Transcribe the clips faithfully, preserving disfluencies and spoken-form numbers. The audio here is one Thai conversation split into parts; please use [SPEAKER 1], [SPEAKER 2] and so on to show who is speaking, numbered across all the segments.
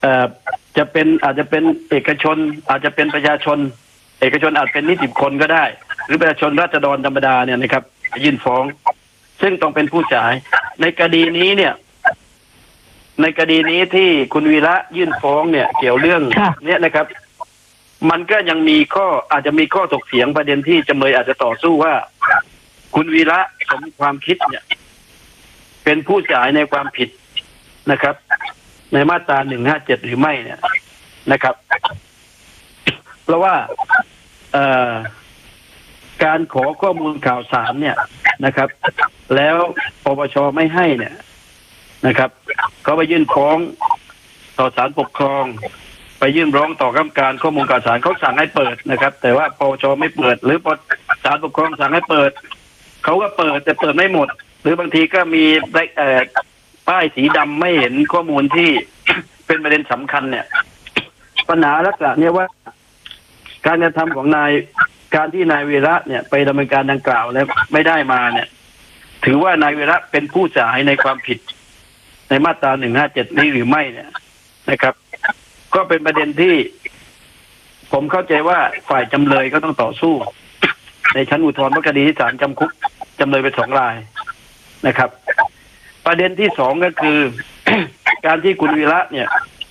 [SPEAKER 1] เอ่อจะเป็นอาจจะเป็นเอกชนอาจจะเป็นประชาชนเอกชนอาจเป็นนิติบุคคลก็ได้หรือประชาชนราษฎรธรรมดาเนี่ยนะครับยื่นฟ้องซึ่งต้องเป็นผู้จ่ายในคดีนี้เนี่ยในคดีนี้ที่คุณวีระยื่นฟ้องเนี่ยเกี่ยวเรื่องเนี้ยนะครับมันก็ยังมีข้ออาจจะมีข้อถกเถียงประเด็นที่จำเลยอาจจะต่อสู้ว่าคุณวีระสมความคิดเนี่ยเป็นผู้จ่ายในความผิดนะครับในมาตราหนึ่งห้าเจ็ดหรือไม่เนี่ยนะครับเพราะว่าเอ่อการขอข้อมูลข่าวสารเนี่ยนะครับแล้วปปชไม่ให้เนี่ยนะครับเขาไปยื่นฟ้องต่อศาลปกครองไปยื่นร้องต่อคณะกรรมการข้อมูลข่าวสารเขาสั่งให้เปิดนะครับแต่ว่าปปชไม่เปิดหรือศาลปกครองสั่งให้เปิดเขาก็เปิดแต่เปิดไม่หมดหรือบางทีก็มีเอ่อป้ายสีดำไม่เห็นข้อมูลที่ เป็นประเด็นสำคัญเนี่ยปัญหาลักษณะเนี่ยว่าการกระทำของนายการที่นายวีระเนี่ยไปดำเนินการดังกล่าวแล้วไม่ได้มาเนี่ยถือว่านายวีระเป็นผู้จ่ายในความผิดในมาตราหนึ่งห้าเจ็ดนี้หรือไม่เนี่ยนะครับก็เป็นประเด็นที่ผมเข้าใจว่าฝ่ายจำเลยก็ต้องต่อสู้ในชั้นอุทธรณ์เพราะคดีที่ศาลจำคุกจำเลยไปสองรายนะครับประเด็นที่สองก็คือ การที่คุณวีระเนี่ย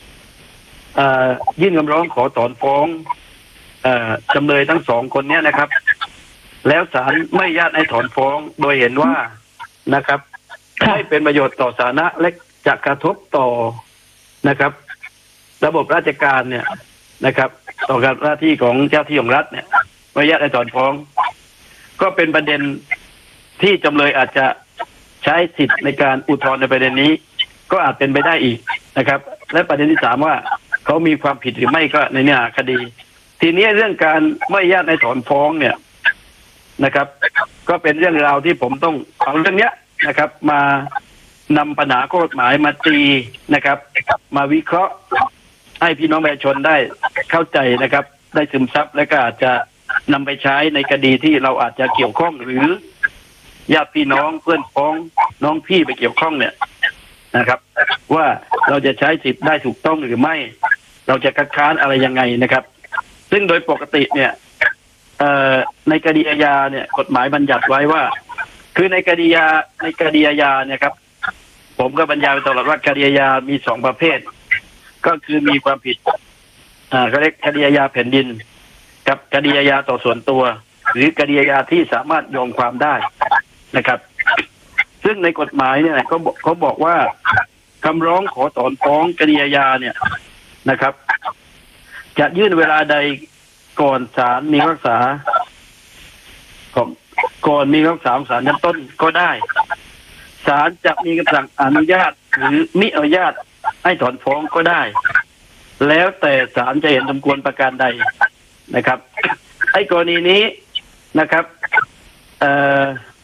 [SPEAKER 1] ยื่นคำร้องขอถอนฟ้องจำเลยทั้งสองคนเนี้ยนะครับแล้วศาลไม่อนุญาตให้ถอนฟ้องโดยเห็นว่านะครับไม่เป็นประโยชน์ต่อสาธารณะและจะกระทบต่อนะครับระบบราชการเนี่ยนะครับต่อการหน้าที่ของเจ้าที่ของรัฐเนี่ยไม่อนุญาตให้ถอนฟ้องก็เป็นประเด็นที่จำเลยอาจจะใช้สิทธิ์ในการอุทธรณ์ในประเด็นนี้ก็อาจเป็นไปได้อีกนะครับและประเด็นที่สามว่าเขามีความผิดหรือไม่ก็ในเนื้อหาคดีทีนี้เรื่องการไม่อนุญาตให้ถอนฟ้องเนี่ยนะครับก็เป็นเรื่องราวที่ผมต้องเอาเรื่องเนี้ยนะครับมานำปัญหากฎหมายมาตีนะครับมาวิเคราะห์ให้พี่น้องประชาชนได้เข้าใจนะครับได้ซึมซับและก็อาจจะนำไปใช้ในคดีที่เราอาจจะเกี่ยวข้องหรือญาติพี่น้องเพื่อนพ้องน้องพี่ไปเกี่ยวข้องเนี่ยนะครับว่าเราจะใช้สิทธิ์ได้ถูกต้องหรือไม่เราจะคัดค้านอะไรยังไงนะครับซึ่งโดยปกติเนี่ยในคดีอาญาเนี่ยกฎหมายบัญญัติไว้ว่าคือในคดีอาญาในคดีอาญาเนี่ยครับผมก็บรรยายไปตลอดว่าคดีอาญามีสองประเภทก็คือมีความผิดอ่าเขาเรียกคดีอาญาแผ่นดินกับคดีอาญาต่อส่วนตัวหรือคดีอาญาที่สามารถยอมความได้นะครับซึ่งในกฎหมายเนี่ยเขาเขาบอกว่าคำร้องขอถอนฟ้องคดีอาญาเนี่ยนะครับจะยื่นเวลาใดก่อนศาลมีคำพิพากษาของก่อนมีคำพิพากษาของศาลชั้นต้นก็ได้ศาลจะมีคำสั่งอนุญาตหรือมิอนุญาตให้ถอนฟ้องก็ได้แล้วแต่ศาลจะเห็นสมควรประการใดนะครับไอ้กรณีนี้นะครับเอ่อ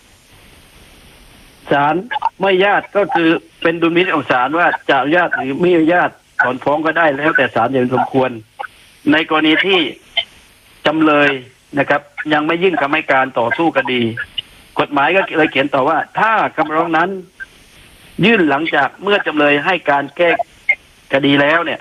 [SPEAKER 1] ศาลไม่อนุญาตก็คือเป็นดุลพินิจของศาลว่าจะอนุญาตหรือไม่อนุญาตถอนฟ้องก็ได้แล้วแต่ศาลจะเห็นสมควรในกรณีที่จำเลยนะครับยังไม่ยื่นคำให้การต่อสู้คดีกฎหมายก็เลยเขียนต่อว่าถ้าคำร้องนั้นยื่นหลังจากเมื่อจำเลยให้การแก้คดีแล้วเนี่ย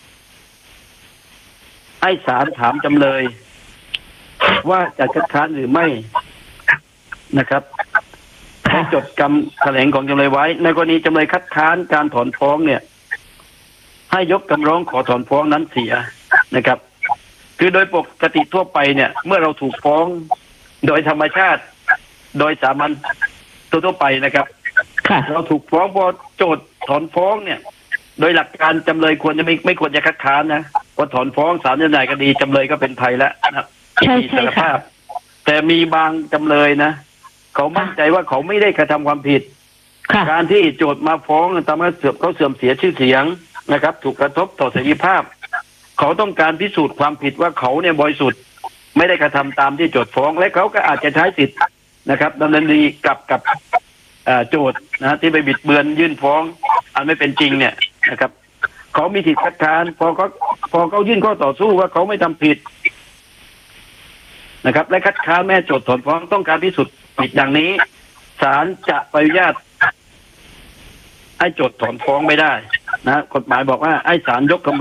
[SPEAKER 1] ให้ศาลถามจำเลยว่าจะคัดค้านหรือไม่นะครับให้จดคำแถลงของจำเลยไว้ในกรณีจำเลยคัดค้านการถอนฟ้องเนี่ยให้ยกคำร้องขอถอนฟ้องนั้นเสียนะครับคือโดยปกติทั่วไปเนี่ยเมื่อเราถูกฟ้องโดยธรรมชาติโดยสามัญทั่วไปนะครับเราถูกฟ้องพอโจทย์ถอนฟ้องเนี่ยโดยหลักการจำเลยควรจะไม่ไม่ควรจะคัดค้านนะพอถอนฟ้องศาลจำหน่ายคดีจำเลยก็เป็นไทยแล้วนะมีสารภาพแต่มีบางจำเลยนะเขามั่นใจว่าเขาไม่ได้กระทำความผิดการที่โจทย์มาฟ้องทำให้เสื่อมเขาเสื่อมเสียชื่อเสียงนะครับถูกกระทบต่อเสรีภาพเขาต้องการพิสูจน์ความผิดว่าเขาเนี่ยบริสุทธิ์ไม่ได้กระทำตามที่โจทย์ฟ้องและเขาก็อาจจะใช้สิทธิ์นะครับดำเนินคดีกับกับโจทย์นะที่ไปบิดเบือนยื่นฟ้องอันไม่เป็นจริงเนี่ยนะครับเขามีสิทธิ์คัดค้านพอเขาพอเขายื่นข้อต่อสู้ว่าเขาไม่ทำผิดนะครับและคัดค้านแม่โจทย์ถอนฟ้องต้องการพิสูจน์ผิดดังนี้ศาลจะอนุญาตให้โจทย์ถอนฟ้องไม่ได้นะกฎหมายบอกว่าไอ้ศาลยกคำ